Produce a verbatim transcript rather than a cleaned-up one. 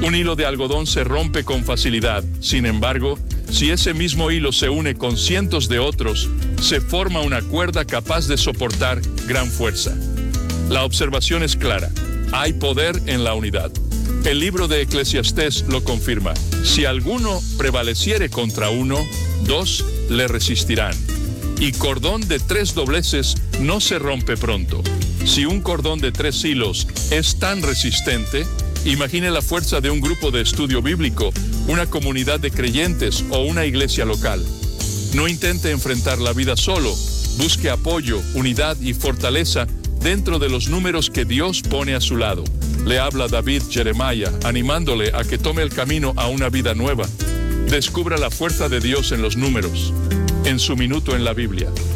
Un hilo de algodón se rompe con facilidad. Sin embargo, si ese mismo hilo se une con cientos de otros, se forma una cuerda capaz de soportar gran fuerza. La observación es clara. Hay poder en la unidad. El libro de Eclesiastés lo confirma. Si alguno prevaleciere contra uno, dos le resistirán. Y cordón de tres dobleces no se rompe pronto. Si un cordón de tres hilos es tan resistente, imagine la fuerza de un grupo de estudio bíblico, una comunidad de creyentes o una iglesia local. No intente enfrentar la vida solo. Busque apoyo, unidad y fortaleza dentro de los números que Dios pone a su lado. Le habla David Jeremiah, animándole a que tome el camino a una vida nueva. Descubra la fuerza de Dios en los números, en su minuto en la Biblia.